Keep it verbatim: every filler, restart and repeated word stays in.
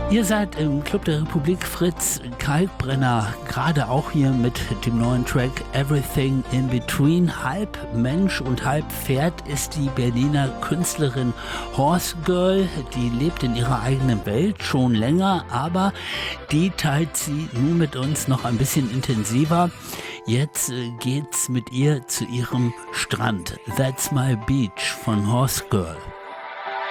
Ihr seid im Club der Republik Fritz Kalkbrenner, gerade auch hier mit dem neuen Track Everything in Between. Halb Mensch und halb Pferd ist die Berliner Künstlerin Horse Girl. Die lebt in ihrer eigenen Welt schon länger, aber die teilt sie nun mit uns noch ein bisschen intensiver. Jetzt äh, geht's mit ihr zu ihrem Strand. That's My Beach von Horse Girl.